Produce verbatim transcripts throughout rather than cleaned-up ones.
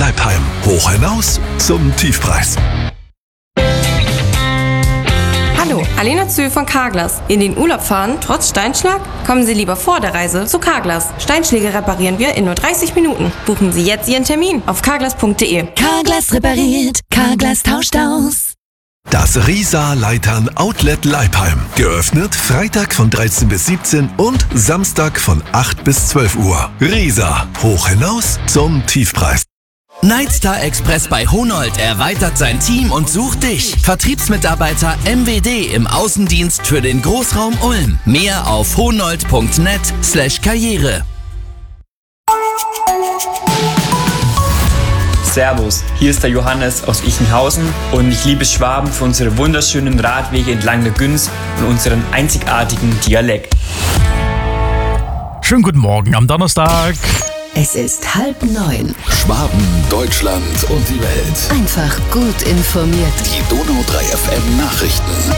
Leipheim. Hoch hinaus zum Tiefpreis. Hallo, Alena Zühl von Carglass. In den Urlaub fahren, trotz Steinschlag? Kommen Sie lieber vor der Reise zu Carglass. Steinschläge reparieren wir in nur dreißig Minuten. Buchen Sie jetzt Ihren Termin auf carglass punkt de. Carglass repariert, Carglass tauscht aus. Das Risa Leitern Outlet Leipheim. Geöffnet Freitag von dreizehn bis siebzehn und Samstag von acht bis zwölf Uhr. Risa, hoch hinaus zum Tiefpreis. Nightstar Express bei Honold erweitert sein Team und sucht dich. Vertriebsmitarbeiter M W D im Außendienst für den Großraum Ulm. Mehr auf honold punkt net slash karriere. Servus, hier ist der Johannes aus Ichenhausen und ich liebe Schwaben für unsere wunderschönen Radwege entlang der Günz und unseren einzigartigen Dialekt. Schönen guten Morgen am Donnerstag. Es ist halb neun. Schwaben, Deutschland und die Welt. Einfach gut informiert. Die Donau drei F M Nachrichten.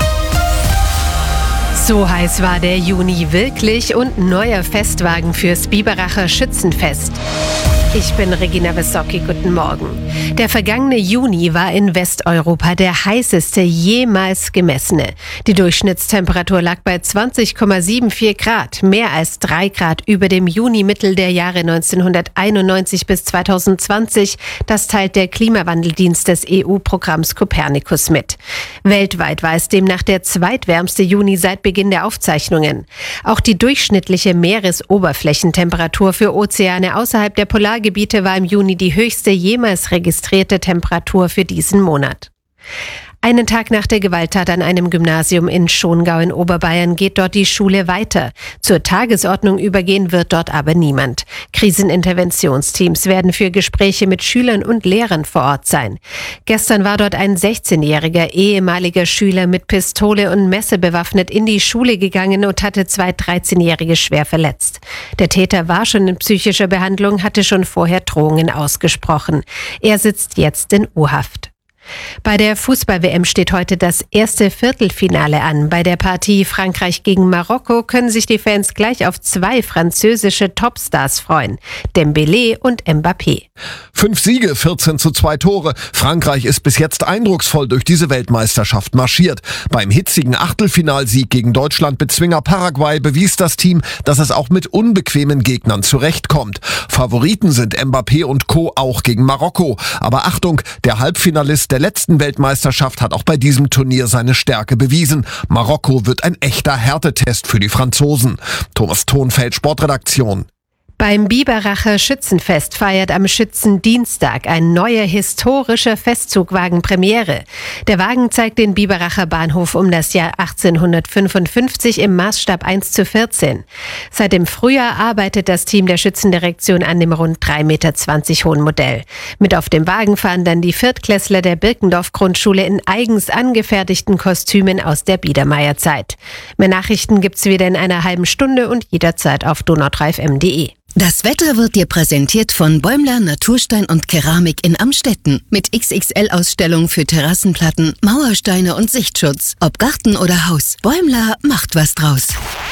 So heiß war der Juni wirklich und neuer Festwagen fürs Biberacher Schützenfest. Ich bin Regina Wissocki, guten Morgen. Der vergangene Juni war in Westeuropa der heißeste jemals gemessene. Die Durchschnittstemperatur lag bei zwanzig Komma vierundsiebzig Grad, mehr als drei Grad über dem Junimittel der Jahre neunzehnhunderteinundneunzig bis zweitausendzwanzig. Das teilt der Klimawandeldienst des E U-Programms Copernicus mit. Weltweit war es demnach der zweitwärmste Juni seit Beginn der Aufzeichnungen. Auch die durchschnittliche Meeresoberflächentemperatur für Ozeane außerhalb der Polargebiete war im Juni die höchste jemals registrierte Temperatur für diesen Monat. Einen Tag nach der Gewalttat an einem Gymnasium in Schongau in Oberbayern geht dort die Schule weiter. Zur Tagesordnung übergehen wird dort aber niemand. Kriseninterventionsteams werden für Gespräche mit Schülern und Lehrern vor Ort sein. Gestern war dort ein sechzehnjähriger ehemaliger Schüler mit Pistole und Messer bewaffnet in die Schule gegangen und hatte zwei dreizehnjährige schwer verletzt. Der Täter war schon in psychischer Behandlung, hatte schon vorher Drohungen ausgesprochen. Er sitzt jetzt in U-Haft. Bei der Fußball-W M steht heute das erste Viertelfinale an. Bei der Partie Frankreich gegen Marokko können sich die Fans gleich auf zwei französische Topstars freuen. Dembélé und Mbappé. Fünf Siege, vierzehn zu zwei Tore. Frankreich ist bis jetzt eindrucksvoll durch diese Weltmeisterschaft marschiert. Beim hitzigen Achtelfinalsieg gegen Deutschland-Bezwinger Paraguay bewies das Team, dass es auch mit unbequemen Gegnern zurechtkommt. Favoriten sind Mbappé und Co. auch gegen Marokko. Aber Achtung, der Halbfinalist der letzten Weltmeisterschaft hat auch bei diesem Turnier seine Stärke bewiesen. Marokko wird ein echter Härtetest für die Franzosen. Thomas Thonfeld, Sportredaktion. Beim Biberacher Schützenfest feiert am Schützendienstag ein neuer historischer Festzugwagen Premiere. Der Wagen zeigt den Biberacher Bahnhof um das Jahr achtzehnhundertfünfundfünfzig im Maßstab eins zu vierzehn. Seit dem Frühjahr arbeitet das Team der Schützendirektion an dem rund drei Meter zwanzig hohen Modell. Mit auf dem Wagen fahren dann die Viertklässler der Birkendorf-Grundschule in eigens angefertigten Kostümen aus der Biedermeierzeit. Mehr Nachrichten gibt's wieder in einer halben Stunde und jederzeit auf donau drei f m punkt de. Das Wetter wird dir präsentiert von Bäumler Naturstein und Keramik in Amstetten. Mit X X L-Ausstellung für Terrassenplatten, Mauersteine und Sichtschutz. Ob Garten oder Haus, Bäumler macht was draus.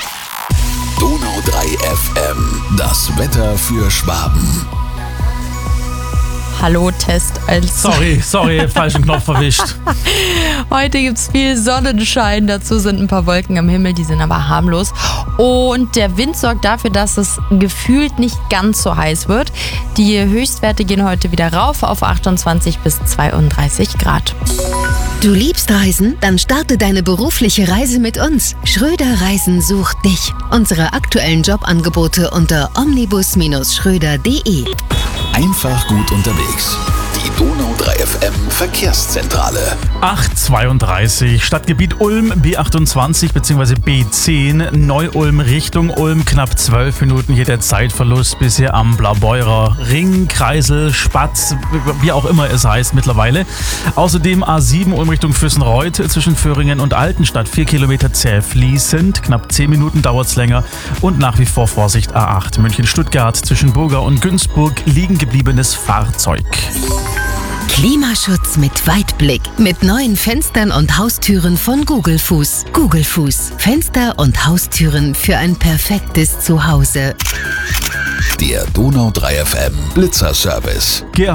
Donau drei F M. Das Wetter für Schwaben. Hallo-Test als... Sorry, sorry, falschen Knopf erwischt. Heute gibt es viel Sonnenschein, dazu sind ein paar Wolken am Himmel, die sind aber harmlos. Und der Wind sorgt dafür, dass es gefühlt nicht ganz so heiß wird. Die Höchstwerte gehen heute wieder rauf auf achtundzwanzig bis zweiunddreißig Grad. Du liebst Reisen? Dann starte deine berufliche Reise mit uns. Schröder Reisen sucht dich. Unsere aktuellen Jobangebote unter omnibus Schröder punkt de. Einfach gut unterwegs. Die Donau drei F M Verkehrszentrale. acht zweiunddreißig, Stadtgebiet Ulm, B achtundzwanzig bzw. B zehn, Neu-Ulm Richtung Ulm, knapp zwölf Minuten hier der Zeitverlust bisher am Blaubeurer Ring, Kreisel, Spatz, wie auch immer es heißt mittlerweile. Außerdem A sieben Ulm Richtung Füssenreuth zwischen Föhringen und Altenstadt, vier Kilometer zäh fließend, knapp zehn Minuten dauert es länger und nach wie vor Vorsicht A acht München-Stuttgart zwischen Burger und Günzburg, liegen gebliebenes Fahrzeug. Klimaschutz mit Weitblick. Mit neuen Fenstern und Haustüren von Google Fuß. Google Fuß. Fenster und Haustüren für ein perfektes Zuhause. Der Donau drei F M Blitzerservice.